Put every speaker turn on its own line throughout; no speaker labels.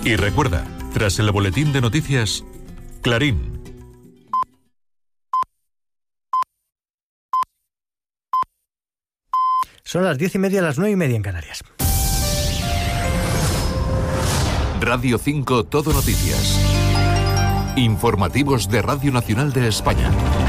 Y recuerda, tras el boletín de noticias, Clarín.
Son las 10:30, las 9:30 en Canarias.
Radio 5 Todo Noticias. Informativos de Radio Nacional de España.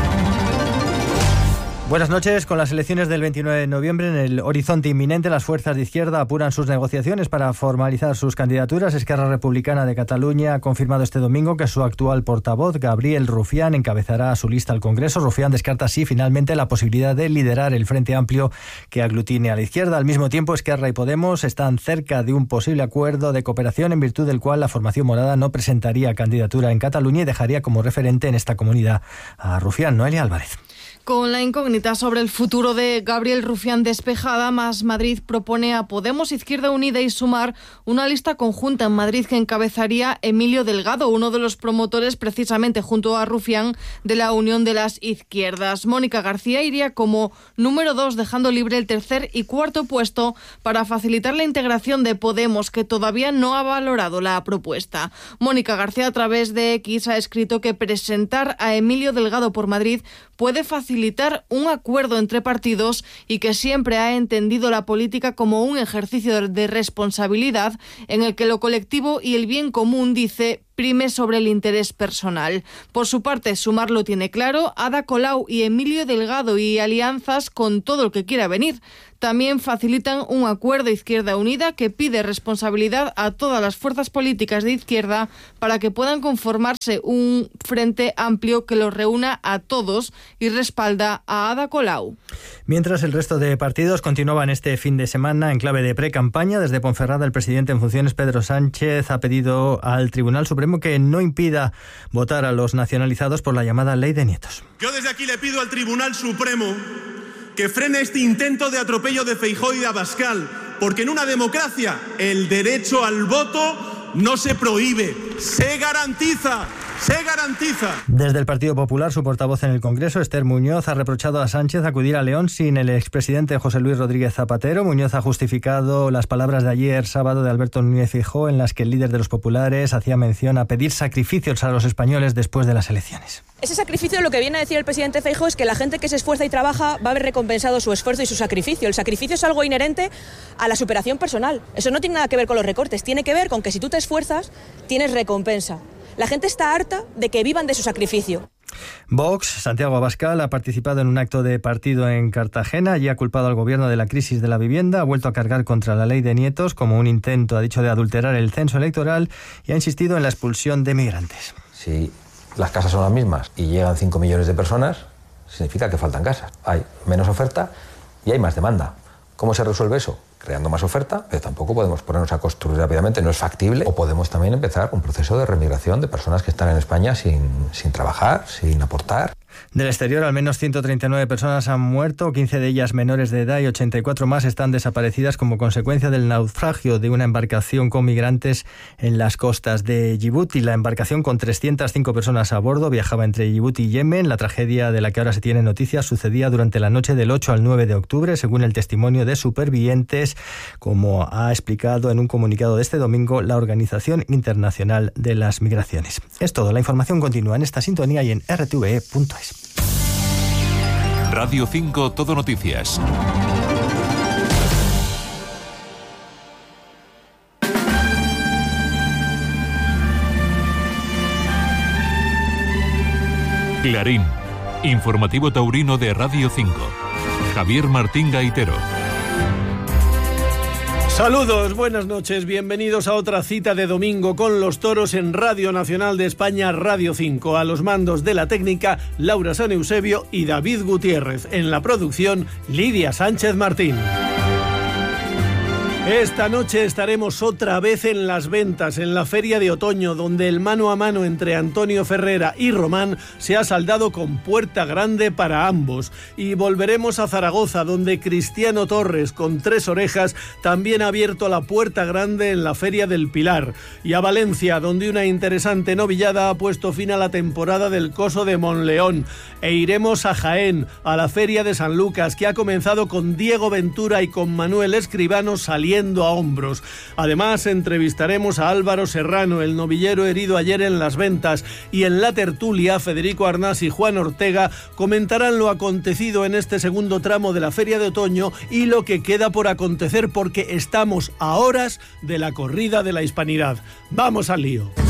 Buenas noches. Con las elecciones del 29 de noviembre en el horizonte inminente, las fuerzas de izquierda apuran sus negociaciones para formalizar sus candidaturas. Esquerra Republicana de Cataluña ha confirmado este domingo que su actual portavoz, Gabriel Rufián, encabezará su lista al Congreso. Rufián descarta así finalmente la posibilidad de liderar el Frente Amplio que aglutine a la izquierda. Al mismo tiempo, Esquerra y Podemos están cerca de un posible acuerdo de cooperación en virtud del cual la formación morada no presentaría candidatura en Cataluña y dejaría como referente en esta comunidad a Rufián. Noelia Álvarez.
Con la incógnita sobre el futuro de Gabriel Rufián despejada, Más Madrid propone a Podemos, Izquierda Unida y Sumar una lista conjunta en Madrid que encabezaría Emilio Delgado, uno de los promotores precisamente junto a Rufián de la Unión de las Izquierdas. Mónica García iría como número 2, dejando libre el tercer y cuarto puesto para facilitar la integración de Podemos, que todavía no ha valorado la propuesta. Mónica García, a través de X, ha escrito que presentar a Emilio Delgado por Madrid puede facilitar un acuerdo entre partidos y que siempre ha entendido la política como un ejercicio de responsabilidad en el que lo colectivo y el bien común, dice, prime sobre el interés personal. Por su parte, Sumar lo tiene claro: Ada Colau y Emilio Delgado y alianzas con todo el que quiera venir. También facilitan un acuerdo Izquierda Unida que pide responsabilidad a todas las fuerzas políticas de izquierda para que puedan conformarse un frente amplio que los reúna a todos y respalda a Ada Colau.
Mientras el resto de partidos continuaban este fin de semana en clave de pre-campaña, desde Ponferrada el presidente en funciones, Pedro Sánchez, ha pedido al Tribunal Supremo que no impida votar a los nacionalizados por la llamada Ley de Nietos.
Yo desde aquí le pido al Tribunal Supremo que frene este intento de atropello de Feijóo y de Abascal, porque en una democracia el derecho al voto no se prohíbe, se garantiza. ¡Se garantiza!
Desde el Partido Popular, su portavoz en el Congreso, Esther Muñoz, ha reprochado a Sánchez acudir a León sin el expresidente José Luis Rodríguez Zapatero. Muñoz ha justificado las palabras de ayer sábado de Alberto Núñez Feijóo, en las que el líder de los populares hacía mención a pedir sacrificios a los españoles después de las elecciones.
Ese sacrificio, lo que viene a decir el presidente Feijóo, es que la gente que se esfuerza y trabaja va a haber recompensado su esfuerzo y su sacrificio. El sacrificio es algo inherente a la superación personal. Eso no tiene nada que ver con los recortes, tiene que ver con que si tú te esfuerzas, tienes recompensa. La gente está harta de que vivan de su sacrificio.
Vox, Santiago Abascal, ha participado en un acto de partido en Cartagena y ha culpado al gobierno de la crisis de la vivienda, ha vuelto a cargar contra la Ley de Nietos como un intento, ha dicho, de adulterar el censo electoral y ha insistido en la expulsión de migrantes.
Si las casas son las mismas y llegan 5 millones de personas, significa que faltan casas. Hay menos oferta y hay más demanda. ¿Cómo se resuelve eso? Creando más oferta, pero tampoco podemos ponernos a construir rápidamente, no es factible. O podemos también empezar un proceso de remigración de personas que están en España sin trabajar, sin aportar.
Del exterior, al menos 139 personas han muerto, 15 de ellas menores de edad y 84 más están desaparecidas como consecuencia del naufragio de una embarcación con migrantes en las costas de Yibuti. La embarcación, con 305 personas a bordo, viajaba entre Yibuti y Yemen. La tragedia de la que ahora se tiene noticias sucedía durante la noche del 8 al 9 de octubre, según el testimonio de supervivientes, como ha explicado en un comunicado de este domingo la Organización Internacional de las Migraciones. Es todo. La información continúa en esta sintonía y en rtve.es.
Radio 5 Todo Noticias. Clarín, informativo taurino de Radio 5. Javier Martín Gaitero.
Saludos, buenas noches, bienvenidos a otra cita de domingo con los toros en Radio Nacional de España, Radio 5. A los mandos de la técnica, Laura San Eusebio y David Gutiérrez. En la producción, Lidia Sánchez Martín. Esta noche estaremos otra vez en Las Ventas, en la Feria de Otoño, donde el mano a mano entre Antonio Ferrera y Román se ha saldado con puerta grande para ambos. Y volveremos a Zaragoza, donde Cristiano Torres, con 3 orejas, también ha abierto la puerta grande en la Feria del Pilar. Y a Valencia, donde una interesante novillada ha puesto fin a la temporada del Coso de Monleón. E iremos a Jaén, a la Feria de San Lucas, que ha comenzado con Diego Ventura y con Manuel Escribano saliendo cayendo a hombros. Además, entrevistaremos a Álvaro Serrano, el novillero herido ayer en Las Ventas, y en la tertulia Federico Arnás y Juan Ortega comentarán lo acontecido en este segundo tramo de la Feria de Otoño y lo que queda por acontecer, porque estamos a horas de la corrida de la Hispanidad. ¡Vamos al lío!